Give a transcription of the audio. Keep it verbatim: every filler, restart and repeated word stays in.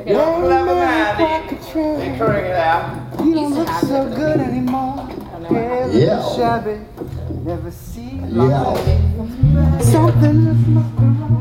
Okay. You're a clever man. Portrayal. You're correct it out. You don't look so good anymore. Pale Yeah. and shabby. Never see Yeah. light. Something is wrong.